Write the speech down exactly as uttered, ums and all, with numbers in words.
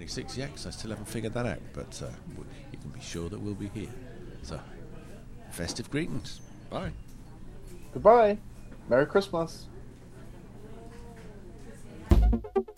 twenty-six yet, because I still haven't figured that out, but uh, you can be sure that we'll be here. So, festive greetings. Bye. Goodbye. Merry Christmas.